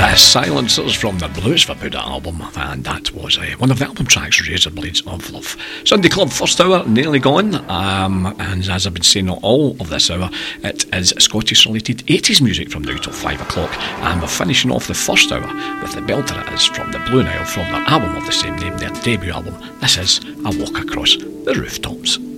Silencers from the Blues for Buddha album, and that was one of the album tracks, Razor Blades of Love. Sunday Club first hour nearly gone, and as I've been saying all of this hour, it is Scottish related 80s music from now till 5 o'clock, and we're finishing off the first hour with the belter it is from the Blue Nile from their album of the same name, their debut album. This is A Walk Across the Rooftops.